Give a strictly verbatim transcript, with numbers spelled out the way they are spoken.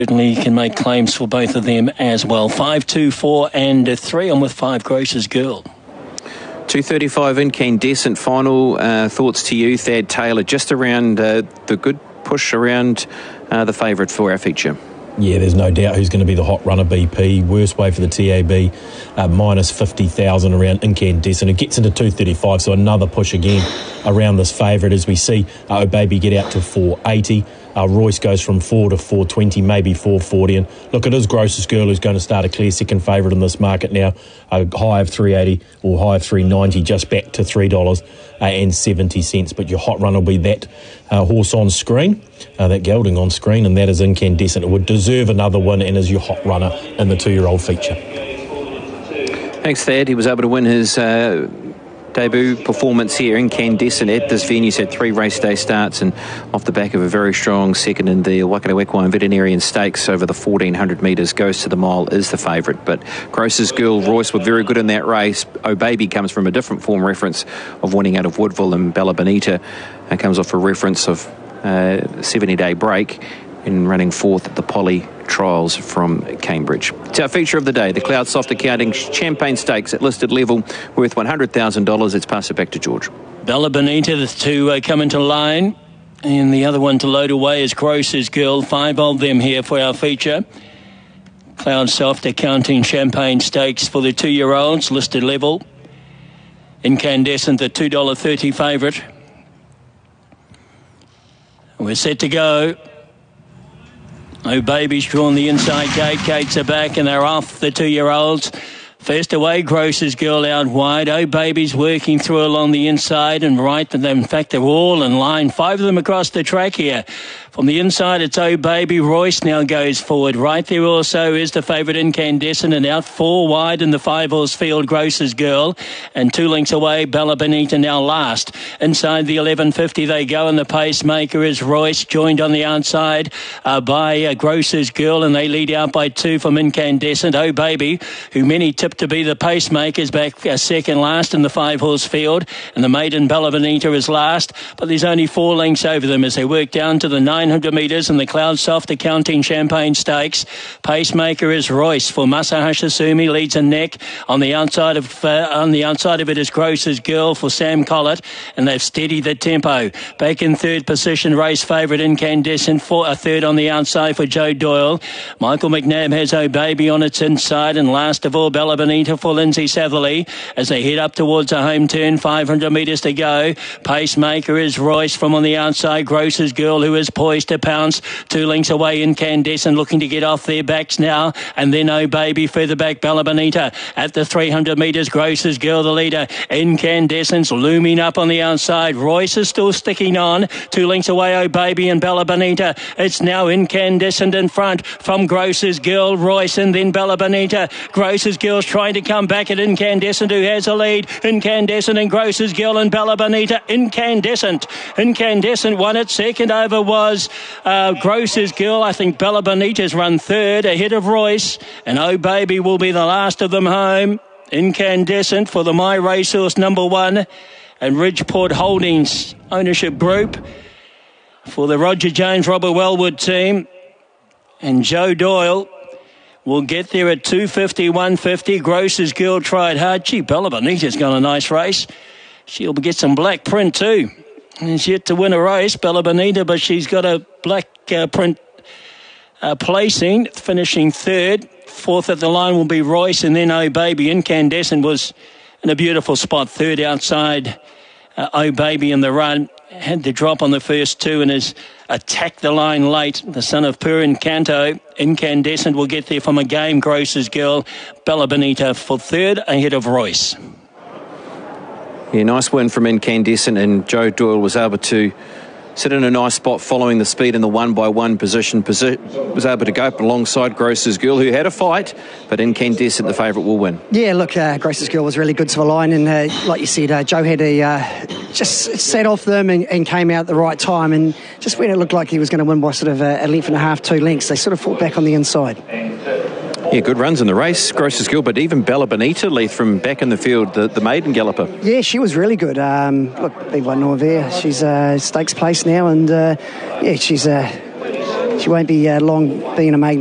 Certainly can make claims for both of them as well. Five, two, four and three. I'm with five, Grocer's Girl. two thirty-five Incandescent. Final uh, thoughts to you, Thad Taylor, just around uh, the good push around uh, the favourite for our feature. Yeah, there's no doubt who's going to be the hot runner, B P. Worst way for the T A B, uh, minus fifty thousand around Incandescent. It gets into two thirty-five, so another push again around this favourite as we see uh, Oh Baby get out to four eighty. Uh, Royce goes from four to four twenty, maybe four forty. And look, it is Grocer's Girl who's going to start a clear second favourite in this market now. A high of three eighty or high of three ninety, just back to three dollars seventy. But your hot runner will be that uh, horse on screen, uh, that gelding on screen, and that is Incandescent. It would deserve another win and is your hot runner in the two-year-old feature. Thanks, Thad. He was able to win his Uh debut performance here. Incandescent at this venue, had three race day starts, and off the back of a very strong second in the Waikato Equine Veterinarian Stakes over the fourteen hundred metres, goes to the mile, is the favourite. But Grocer's Girl, Royce were very good in that race. Oh Baby comes from a different form reference of winning out of Woodville, and Bella Bonita uh, comes off a reference of uh, seventy day break in running fourth at the Poly Trials from Cambridge. It's our feature of the day, the Cloudsoft Accounting Champagne Stakes at listed level, worth one hundred thousand dollars. Let's pass it back to George. Bella Bonita, the two uh, come into line, and the other one to load away is Grocer's Girl. Five of them here for our feature. Cloudsoft Accounting Champagne Stakes for the two-year-olds, listed level. Incandescent, the two dollars thirty favourite. We're set to go. Oh Baby's drawn the inside gate. Gates are back and they're off, the two-year-olds. First away, Grocer's Girl out wide. Oh Baby's working through along the inside and right. And in fact, they're all in line. Five of them across the track here. From the inside, it's Oh Baby. Royce now goes forward. Right there also is the favourite Incandescent, and out four wide in the five-horse field, Grocer's Girl. And two lengths away, Bella Bonita now last. Inside the eleven fifty they go, and the pacemaker is Royce, joined on the outside uh, by uh, Grocer's Girl, and they lead out by two from Incandescent. Oh Baby, who many tipped to be the pacemaker, is back uh, second last in the five-horse field, and the maiden Bella Bonita is last, but there's only four lengths over them as they work down to the nine hundred metres in the Cloudsoft Accounting Champagne Stakes. Pacemaker is Royce for Masahashi Sumi, leads a neck. On the outside of uh, on the outside of it is Grocer's Girl for Sam Collett, and they've steadied the tempo. Back in third position, race favourite Incandescent, for a third on the outside for Joe Doyle. Michael McNabb has Oh Baby on its inside, and last of all Bella Bonita for Lindsay Satherley as they head up towards a home turn. five hundred metres to go. Pacemaker is Royce from on the outside. Grocer's Girl, who is poised to pounce. Two lengths away, Incandescent looking to get off their backs now, and then Oh Baby further back, Bella Bonita at the three hundred metres. Grocer's Girl the leader. Incandescent's looming up on the outside. Royce is still sticking on. Two lengths away, Oh Baby and Bella Bonita. It's now Incandescent in front from Grocer's Girl, Royce, and then Bella Bonita. Grocer's Girl's trying to come back at Incandescent, who has a lead. Incandescent and Grocer's Girl and Bella Bonita. Incandescent. Incandescent won it. Second over was uh, Grocer's Girl. I think Bella Bonita's run third ahead of Royce, and Oh Baby will be the last of them home. Incandescent for the My Racehorse number one and Ridgeport Holdings ownership group for the Roger Jones Robert Wellwood team, and Joe Doyle will get there at two fifty, one fifty. Grocer's Girl tried hard. Gee, Bella Bonita's got a nice race. She'll get some black print too. She's yet to win a race, Bella Bonita, but she's got a black uh, print uh, placing, finishing third. Fourth at the line will be Royce, and then Oh Baby. Incandescent was in a beautiful spot, third outside uh, Oh Baby in the run. Had the drop on the first two and has attacked the line late. The son of Purin Canto. Incandescent will get there from a game. Grocer's Girl. Bella Bonita for third ahead of Royce. Yeah, nice win from Incandescent, and Joe Doyle was able to sit in a nice spot following the speed in the one-by-one position. Posi- was able to go up alongside Grocer's Girl, who had a fight, but Incandescent, the favourite, will win. Yeah, look, uh, Grocer's Girl was really good to the line, and uh, like you said, uh, Joe had a uh, just set off them and, and came out at the right time, and just when it looked like he was going to win by sort of a, a length and a half, two lengths, they sort of fought back on the inside. Yeah, good runs in the race, Grocer's Girl, but even Bella Bonita, Leith, from back in the field, the, the maiden galloper. Yeah, she was really good. Um, look, Levi Norvere, she's uh, stakes place now, and uh, yeah, she's uh, she won't be uh, long being a maiden.